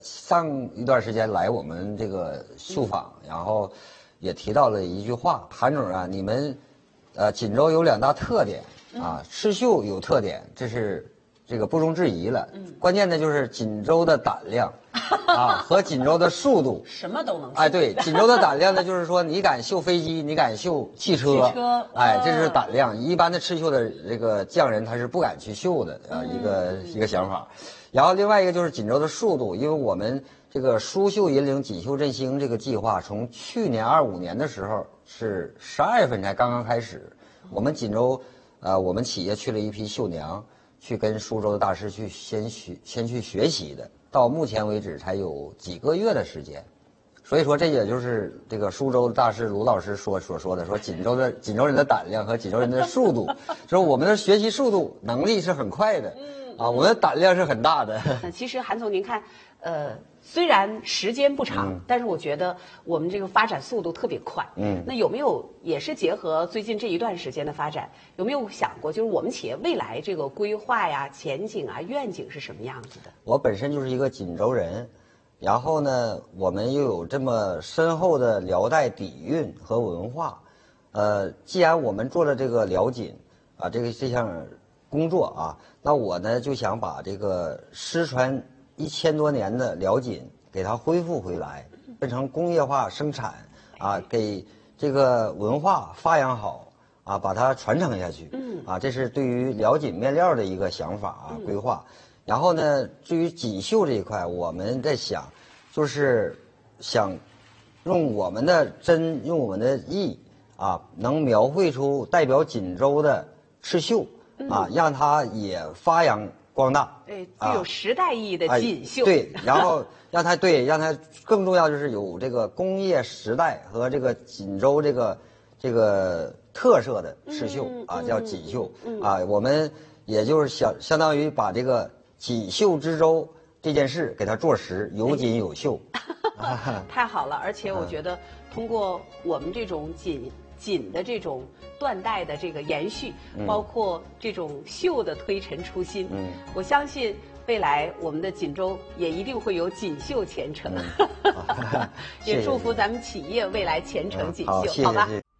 上一段时间来我们这个绣坊，然后也提到了一句话，韩总啊，你们锦州有2大特点啊，刺绣有特点，这是这个不容置疑了。关键的就是锦州的胆量啊和锦州的速度， 什么都能绣。 哎，对，锦州的胆量呢，就是说你敢绣飞机，你敢绣汽车，哎，这是胆量。一般的刺绣的这个匠人他是不敢去绣的啊，一个想法。然后另外一个就是锦州的速度，因为我们这个书绣引领锦绣振兴这个计划，从去年25年的时候是12月份才刚刚开始。我们锦州，我们企业去了一批绣娘，去跟苏州的大师去先去学习的，到目前为止才有几个月的时间。所以说，这也就是这个苏州的大师卢老师所说的，说锦州人的胆量和锦州人的速度，就是我们的学习速度能力是很快的。啊，我们的胆量是很大的。 其实韩总，您看，虽然时间不长，但是我觉得我们这个发展速度特别快。那有没有也是结合最近这一段时间的发展，有没有想过，就是我们企业未来这个规划呀、前景啊、愿景是什么样子的？ 我本身就是一个锦州人，然后呢，我们又有这么深厚的辽代底蕴和文化。既然我们做了这个辽锦啊，这项工作啊，那我呢就想把这个失传1000多年的辽锦给它恢复回来，变成工业化生产啊，给这个文化发扬好啊，把它传承下去。啊，这是对于辽锦面料的一个想法啊，规划。然后呢，至于锦绣这一块，我们在想，就是想用我们的真，用我们的意啊，能描绘出代表锦州的刺绣。啊，让它也发扬光大， 对，具有时代意义的锦绣。 对，然后让它更重要就是有这个工业时代和这个锦州这个特色的刺绣啊，叫锦绣啊。我们也就是相当于把这个锦绣之州这件事给它做实，有锦有绣。 太好了，而且我觉得通过我们这种锦的这种断代的这个延续，包括这种绣的推陈出新，我相信未来我们的锦州也一定会有锦绣前程。也祝福咱们企业未来前程锦绣，好吧？